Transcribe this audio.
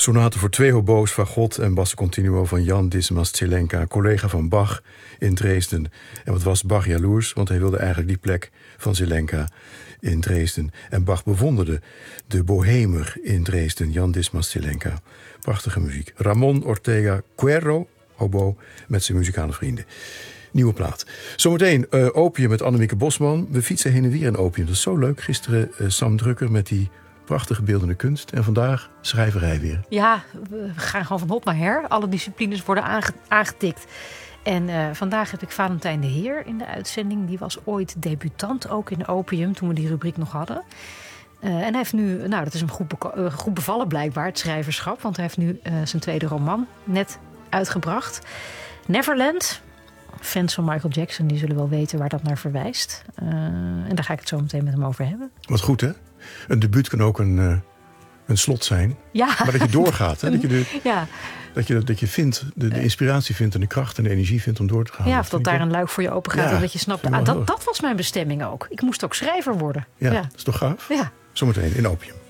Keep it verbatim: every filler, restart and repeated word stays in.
Sonate voor twee hobo's, fagot en basso continuo van Jan Dismas Zelenka, collega van Bach in Dresden. En wat was Bach jaloers, want hij wilde eigenlijk die plek van Zelenka in Dresden. En Bach bewonderde de bohemer in Dresden, Jan Dismas Zelenka. Prachtige muziek. Ramon Ortega Cuerro, hobo, met zijn muzikale vrienden. Nieuwe plaat. Zometeen uh, Opium met Annemieke Bosman. We fietsen heen en weer in Opium. Dat is zo leuk. Gisteren uh, Sam Drukker met die prachtige beeldende kunst. En vandaag schrijverij weer. Ja, we gaan gewoon van hop naar her. Alle disciplines worden aange- aangetikt. En uh, vandaag heb ik Valentijn de Heer in de uitzending. Die was ooit debutant ook in Opium, toen we die rubriek nog hadden. Uh, en hij heeft nu, nou dat is hem goed, beko- uh, goed bevallen blijkbaar, het schrijverschap. Want hij heeft nu uh, zijn tweede roman net uitgebracht. Neverland. Fans van Michael Jackson die zullen wel weten waar dat naar verwijst. Uh, en daar ga ik het zo meteen met hem over hebben. Wat goed, hè? Een debuut kan ook een, uh, een slot zijn. Ja. Maar dat je doorgaat. Hè? Dat je, de, ja. dat je, dat je vindt, de, de inspiratie vindt en de kracht en de energie vindt om door te gaan. Ja, of dat, dat daar een luik voor je open gaat. Ja, en dat je snapt, ah, dat, dat was mijn bestemming ook. Ik moest ook schrijver worden. Ja, ja. dat is toch gaaf? Ja. Zometeen in Opium.